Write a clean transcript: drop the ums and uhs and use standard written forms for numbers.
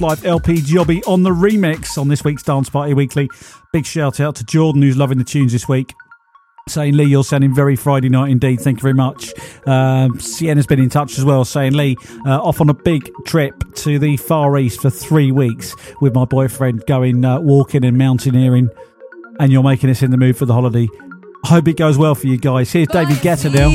Live LP Jobby on the remix on this week's Dance Party Weekly. Big shout out to Jordan, who's loving the tunes this week. Saying, Lee, you're sounding very Friday night indeed. Thank you very much. Sienna's been in touch as well, saying, Lee, off on a big trip to the Far East for 3 weeks with my boyfriend, going walking and mountaineering, and you're making us in the mood for the holiday. I hope it goes well for you guys. Here's David Guetta now.